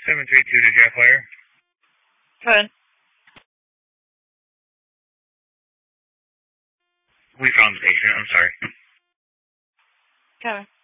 732 to Jeff Wire. Good. We found the patient. I'm sorry. Kevin.